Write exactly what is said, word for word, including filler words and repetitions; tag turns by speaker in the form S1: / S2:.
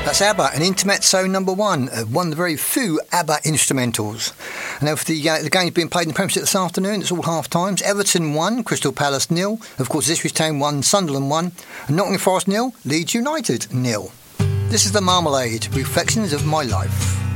S1: That's ABBA, and Intermezzo number one, uh, one of the very few ABBA instrumentals. And now for the, uh, the game's being played in the Premiership this afternoon. It's all half-times. Everton one, Crystal Palace nil. Of course, Ipswich Town one, Sunderland one. And Nottingham Forest nil, Leeds United nil. This is The Marmalade, Reflections of My Life.